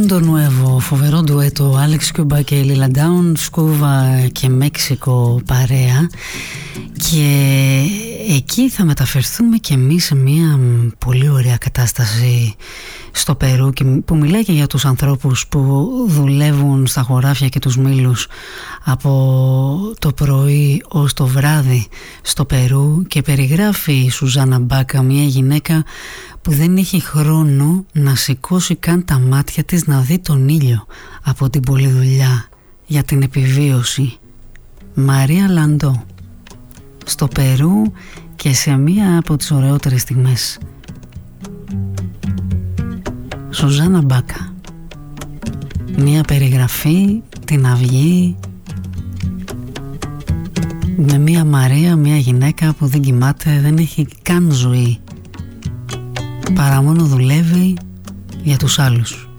Mundo Nuevo, φοβερό ντουέτο, Άλεξ Κιούμπα και Λίλα Ντάουν, Σκούβα και Μέξικο παρέα. Και εκεί θα μεταφερθούμε και εμείς σε μια πολύ ωραία κατάσταση στο Περού, που μιλάει και για τους ανθρώπους που δουλεύουν στα χωράφια και τους μήλους από το πρωί ως το βράδυ στο Περού, και περιγράφει η Σουζάνα Μπάκα μια γυναίκα που δεν έχει χρόνο να σηκώσει καν τα μάτια της να δει τον ήλιο από την πολλή δουλειά για την επιβίωση. Μαρία Λαντό, στο Περού και σε μία από τις ωραιότερες στιγμές. Σουζάνα Μπάκα, μία περιγραφή, την αυγή, με μία Μαρία, μία γυναίκα που δεν κοιμάται, δεν έχει καν ζωή, παρά μόνο δουλεύει για τους άλλους.